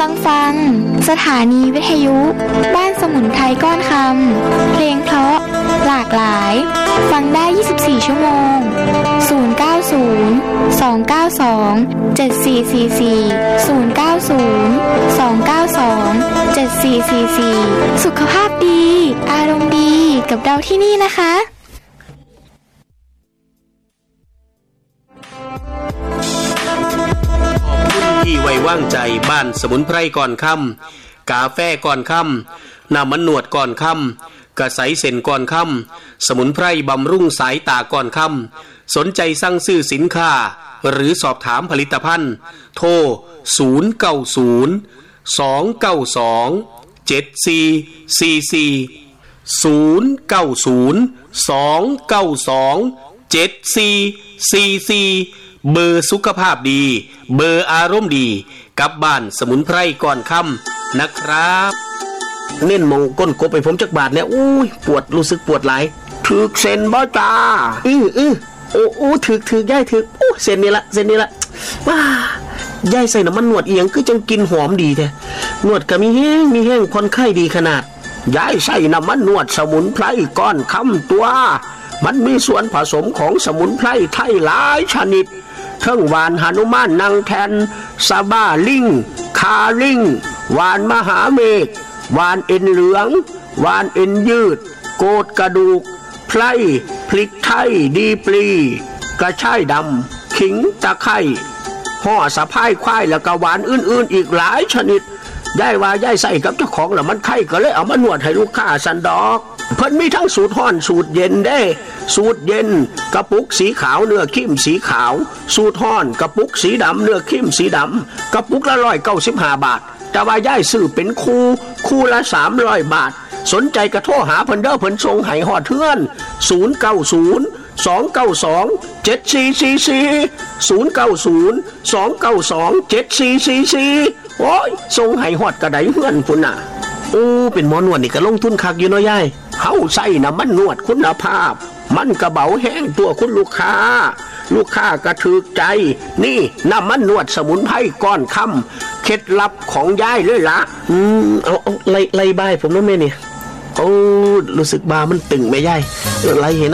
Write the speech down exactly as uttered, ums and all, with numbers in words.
ลังฟังสถานีวิทยุบ้านสมุนไพรก้อนคำเพลงเพราะหลากหลายฟังได้ยี่สิบสี่ชั่วโมงศูนย์ เก้า ศูนย์ สอง เก้า สอง เจ็ด สี่ สี่ สี่ ศูนย์ เก้า ศูนย์ สอง เก้า สอง เจ็ด สี่ สี่ สี่สุขภาพดีอารมณ์ดีกับเราที่นี่นะคะที่ไว้วางใจบ้านสมุนไพรก่อนค่ำกาแฟก่อนค่ำน้ำมันหนวดก่อนค่ำกระใสเส้นก่อนค่ำสมุนไพรบำรุงสายตาก่อนค่ำสนใจสั่งซื้อสินค้าหรือสอบถามผลิตภัณฑ์โทรศูนย์ เก้า ศูนย์ สอง เก้า สอง เจ็ด สี่ สี่ สี่ ศูนย์ เก้า ศูนย์ สอง เก้า สอง เจ็ด สี่ สี่ สี่เบอร์สุขภาพดีเบอร์อารมณ์ดีกับบ้านสมุนไพรก่อนค่ำนะครับเน้นมองก้นกบไปผมจักบาทเนี่ยอุ้ยปวดรู้สึกปวดหลายถึกเส้นบ่จ้าอื้ออื้อโอ้โอ้ถึกถึกย่ายถึกโอ้เส้นนี่ละเส้นนี่ละว้าย่ายใส่น้ำมันหนวดเอียงก็จังกินหอมดีแท้หนวดก็มีแห้งมีแห้งคนไข้ดีขนาดย่ายใส่น้ำมันหนวดสมุนไพรก้อนค่ำตัวมันมีส่วนผสมของสมุนไพรไทยหลายชนิดทั้งหวานหนุมานนางแทนซาบ้าลิงคาลิงหวานมหาเมฆหวานเอ็นเหลืองหวานเอ็นยืดโกดกระดูกไพรพริกไทยดีปลีกระชายดำขิงตะไคร้ห่อสะพายควายแล้วก็หวานอื่นๆอีกหลายชนิดได้ว่าย่ายใส่กับเจ้าของแล้วมันไข้ก็เลยเอามานวดให้ลูกค้าสันดอกเพิ่นมีทั้งสูตรห้อนสูตรเย็นได้สูตรเย็นกระปุกสีขาวเนื้อครีมสีขาวสูตรห้อนกระปุกสีดำเนื้อครีมสีดำกระปุกละร้อยเก้าสิบห้าบาทแต่ว่าย่ายซื้อเป็นคู่คู่ละสามร้อยบาทสนใจกระโทรหาเพิ่นเด้อเพิ่นส่งให้ฮอดเทือนศูนย์ เก้า ศูนย์ สอง เก้า สอง เจ็ด สี่ สี่ สี่ ศูนย์ เก้า ศูนย์ สอง เก้า สอง เจ็ด สี่ สี่ สี่โอ้ยส่งให้ฮอดกระไดเฮือนพุ่นน่ะโอ้เป็นหมอนวดนี่ก็ลงทุนคักอยู่เนาะยายเฮาใส่น้ำมันนวดคุณภาพมันกระเบาแห้งตัวคุณลูกค้าลูกค้ากระถึกใจนี่น้ำมันนวดสมุนไพรก้อนค่ำเคล็ดลับของยายเลยล่ะอืมเอาเอาไล่ไล่บายผมนะแม่นี่โอ้รู้สึกบามันตึงไหมยายไล่เห็น